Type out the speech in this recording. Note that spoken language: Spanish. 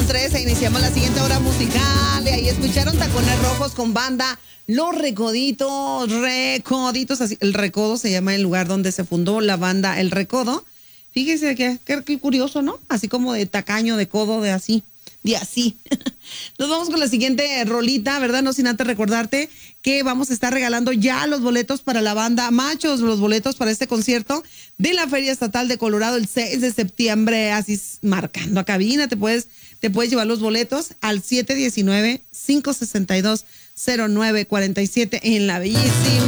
8:13, iniciamos la siguiente hora musical. Y ahí escucharon Tacones Rojos con banda Los Recoditos, así, El Recodo se llama el lugar donde se fundó la banda El Recodo. Fíjese que curioso, ¿no? Así como de tacaño, de codo, de así. Nos vamos con la siguiente rolita, ¿verdad? No sin antes recordarte que vamos a estar regalando ya los boletos para la banda Machos, los boletos para este concierto de la Feria Estatal de Colorado el 6 de septiembre, así marcando a cabina, te puedes llevar los boletos al 719-562-0947 en la bellísima